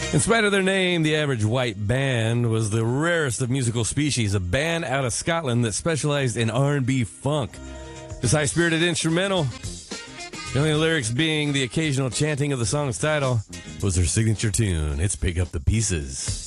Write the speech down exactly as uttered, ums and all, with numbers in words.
In spite of their name, the Average White Band was the rarest of musical species, a band out of Scotland that specialized in R and B funk. This high-spirited instrumental, the only lyrics being the occasional chanting of the song's title, was their signature tune. It's Pick Up the Pieces.